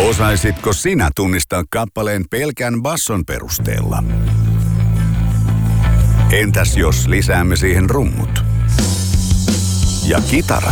Osaisitko sinä tunnistaa kappaleen pelkän basson perusteella? Entäs jos lisäämme siihen rummut? Ja kitarat?